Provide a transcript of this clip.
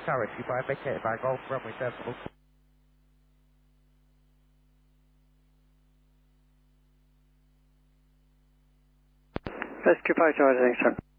Tower 25, vacated by Golf, runway 7. Rescue 5 Tower, thanks, sir.